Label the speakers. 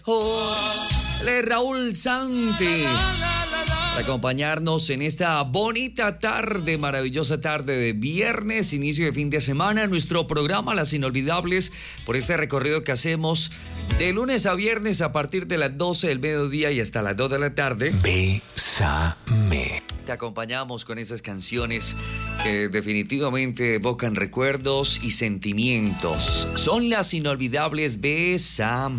Speaker 1: De Raúl Santi para acompañarnos en esta bonita tarde, maravillosa tarde de viernes, inicio de fin de semana, nuestro programa Las Inolvidables, por este recorrido que hacemos de lunes a viernes a partir de las 12 del mediodía y hasta las 2 de la tarde.
Speaker 2: Bésame.
Speaker 1: Te acompañamos con esas canciones que definitivamente evocan recuerdos y sentimientos. Son las inolvidables Bésame.